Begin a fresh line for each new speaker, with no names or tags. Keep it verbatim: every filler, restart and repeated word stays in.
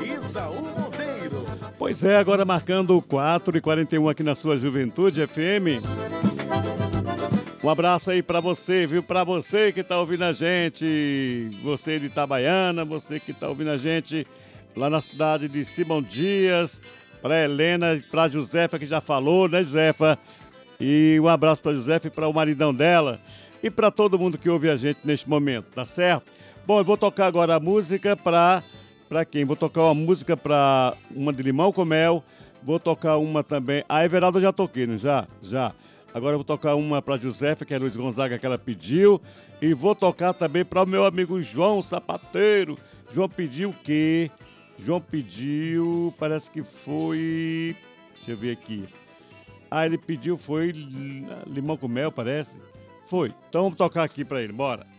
Isaú Monteiro.
Pois é, agora marcando quatro e quarenta e um aqui na sua Juventude F M. Um abraço aí pra você, viu? Pra você que tá ouvindo a gente, você de Itabaiana, você que tá ouvindo a gente lá na cidade de Simão Dias, pra Helena, pra Josefa que já falou, né, Josefa? E um abraço pra Josefa e para o maridão dela e pra todo mundo que ouve a gente neste momento, tá certo? Bom, eu vou tocar agora a música pra, pra quem? Vou tocar uma música pra uma de limão com mel, vou tocar uma também. A Everalda eu já toquei, não já? Já. Agora eu vou tocar uma pra Josefa, que é Luiz Gonzaga, que ela pediu. E vou tocar também para o meu amigo João Sapateiro. João pediu o quê? João pediu, parece que foi... Deixa eu ver aqui. Ah, ele pediu, foi limão com mel, parece? Foi. Então vamos tocar aqui pra ele, bora.